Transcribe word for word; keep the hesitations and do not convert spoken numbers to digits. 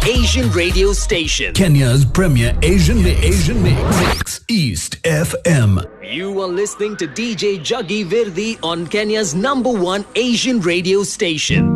Asian radio station. Kenya's premier Asian mix. Asian mix. East F M. You are listening to D J Juggy Virdi on Kenya's number one Asian radio station.